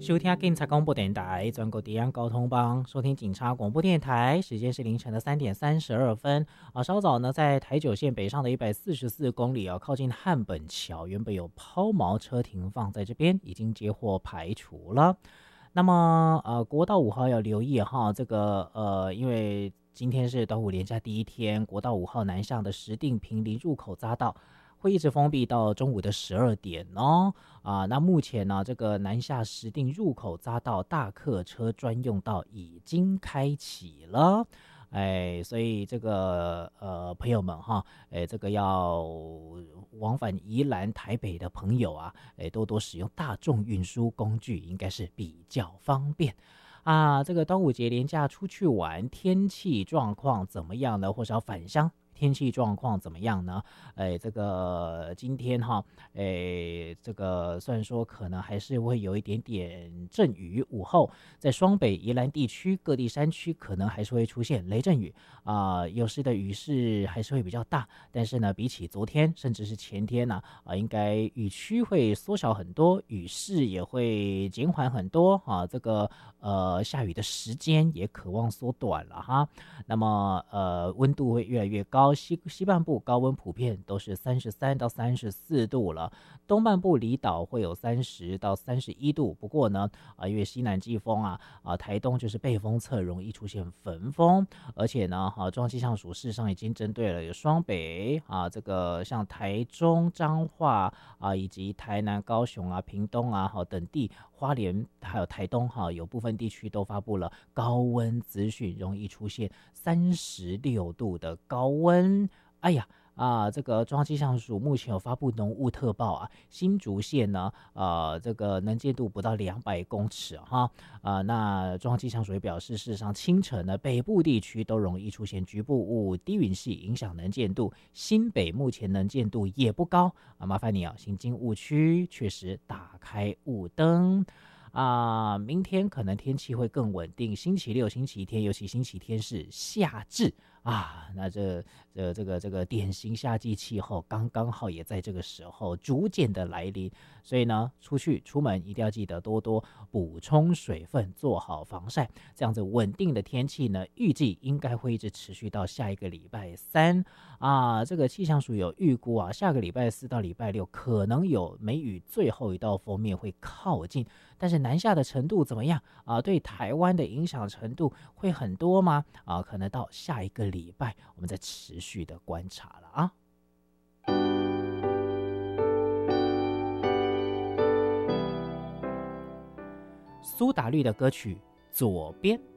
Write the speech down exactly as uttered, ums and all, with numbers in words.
收听警察广播电台，全国治安交通帮，收听警察广播电台，时间是凌晨的三点三十二分啊。稍早呢，在台九线北上的一百四十四公里啊，靠近汉本桥，原本有抛锚车停放在这边，已经接获排除了。那么呃，国道五号要留意哈，这个呃，因为今天是端午连假第一天，国道五号南向的石碇坪林入口匝道会一直封闭到中午的十二点哦。啊，那目前呢，这个南下石碇入口匝道大客车专用道已经开启了。哎，所以这个呃朋友们哈，哎，这个要往返宜兰、台北的朋友啊，哎，多多使用大众运输工具，应该是比较方便。啊，这个端午节连假出去玩，天气状况怎么样呢？或者要返乡，天气状况怎么样呢？哎，这个今天哈，哎，这个虽然说可能还是会有一点点阵雨，午后在双北、宜兰地区各地山区可能还是会出现雷阵雨啊、呃，有时的雨势还是会比较大，但是呢，比起昨天甚至是前天呢，啊、呃，应该雨区会缩小很多，雨势也会减缓很多啊，这个呃下雨的时间也渴望缩短了哈。那么呃温度会越来越高，西西半部高温普遍都是三十三到三十四度了，东半部离岛会有三十到三十一度。不过呢，啊、呃、因为西南季风啊，啊、呃、台东就是背风侧容易出现焚风，而且呢，哈、啊、中央气象署事实上已经针对了有双北啊，这个像台中、彰化啊，以及台南、高雄啊、屏东啊，好、啊、等地。花莲还有台东哈，有部分地区都发布了高温资讯，容易出现三十六度的高温。哎呀啊，这个中央气象署目前有发布浓雾特报啊，新竹县呢，呃，这个能见度不到两百公尺哈啊。那中央气象署也表示，事实上清晨呢，北部地区都容易出现局部雾、低云系，影响能见度。新北目前能见度也不高啊，麻烦你啊，行经雾区确实打开雾灯。啊、明天可能天气会更稳定，星期六、星期天，尤其星期天是夏至啊，那这这这个这个典型夏季气候刚刚好也在这个时候逐渐的来临，所以呢，出去出门一定要记得多多补充水分，做好防晒，这样子稳定的天气呢，预计应该会一直持续到下一个礼拜三啊。这个气象署有预估啊，下个礼拜四到礼拜六可能有梅雨最后一道锋面会靠近。但是南下的程度怎么样啊？对台湾的影响程度会很多吗？啊，可能到下一个礼拜我们再持续的观察了啊。苏打绿的歌曲《左边》。